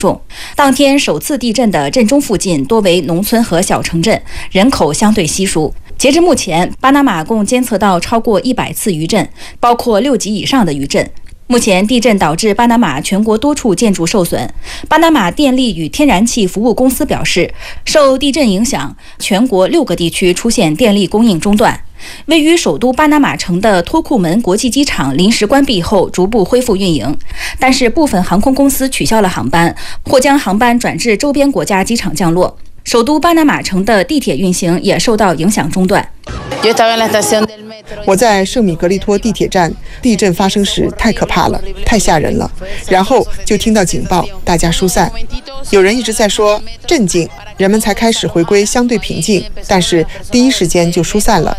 当天首次地震的震中附近多为农村和小城镇，人口相对稀疏。截至目前，巴拿马共监测到超过100次余震，包括6级以上的余震。目前，地震导致巴拿马全国多处建筑受损。巴拿马电力与天然气服务公司表示，受地震影响，全国6个地区出现电力供应中断。位于首都巴拿马城的托库门国际机场临时关闭后逐步恢复运营，但是部分航空公司取消了航班，或将航班转至周边国家机场降落。首都巴拿马城的地铁运行也受到影响中断。 我在圣米格利托地铁站，地震发生时太可怕了，太吓人了。然后就听到警报，大家疏散。有人一直在说镇静，人们才开始回归相对平静，但是第一时间就疏散了。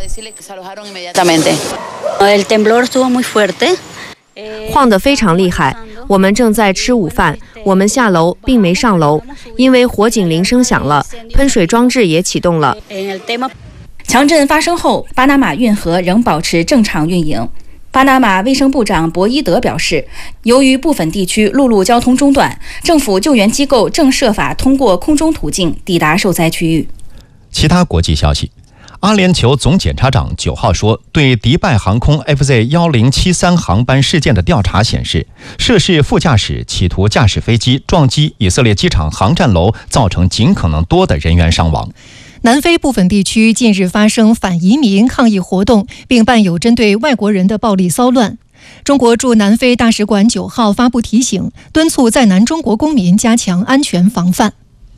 晃得非常厉害，我们正在吃午饭，我们下楼并没上楼，因为火警铃声响了，喷水装置也启动了。 强震发生后，巴拿马运河仍保持正常运营。巴拿马卫生部长博伊德表示，由于部分地区陆路交通中断，政府救援机构正设法通过空中途径抵达受灾区域。 其他国际消息，阿联酋总检察长9号说，对迪拜航空 FZ1073 航班事件的调查显示，涉事副驾驶企图驾驶飞机撞击以色列机场航站楼，造成尽可能多的人员伤亡。 南非部分地区近日发生反移民抗议活动，并伴有针对外国人的暴力骚乱。中国驻南非大使馆9号发布提醒，敦促在南中国公民加强安全防范。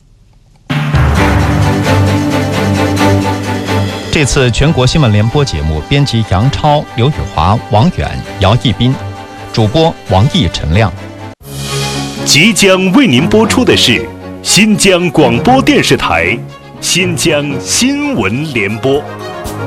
这次全国新闻联播节目编辑杨超、刘宇华、王远、姚毅斌，主播王毅、陈亮。 即将为您播出的是新疆广播电视台新疆新闻联播。